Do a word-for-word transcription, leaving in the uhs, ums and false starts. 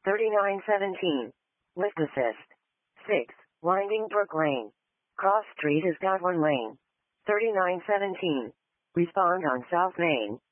thirty-nine seventeen. Lift assist. six. Winding Brook Lane. Cross Street has got one lane. thirty-nine seventeen. Respond on South Main.